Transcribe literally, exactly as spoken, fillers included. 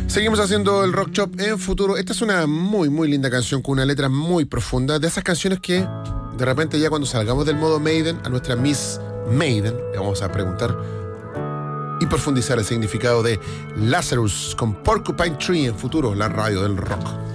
Seguimos haciendo el Rock Shop en Futuro. Esta es una muy, muy linda canción con una letra muy profunda. De esas canciones que de repente ya cuando salgamos del modo Maiden, a nuestra Miss Maiden le vamos a preguntar y profundizar el significado de Lazarus con Porcupine Tree en Futuro, la radio del rock.